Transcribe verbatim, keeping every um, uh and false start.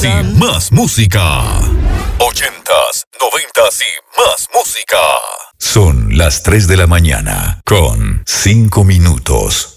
y más música. Ochentas, noventas y más música. Son las tres de la mañana con cinco minutos.